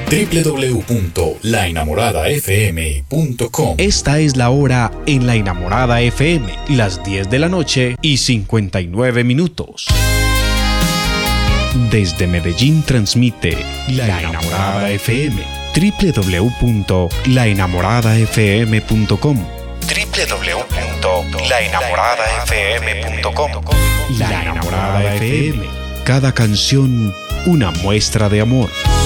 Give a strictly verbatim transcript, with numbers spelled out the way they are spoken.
doble u doble u doble u punto la enamorada f m punto com. Esta es la hora en La Enamorada F M, las diez de la noche y cincuenta y nueve minutos. Desde Medellín transmite La Enamorada F M, doble u doble u doble u punto la enamorada f m punto com. doble u doble u doble u punto la enamorada f m punto com. La Enamorada F M, cada canción una muestra de amor.